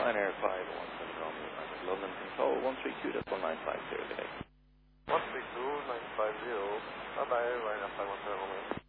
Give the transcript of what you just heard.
Ryanair 517 Romeo, London Control 132.195 clear today. 132.950, bye bye, Ryanair 517 Romeo.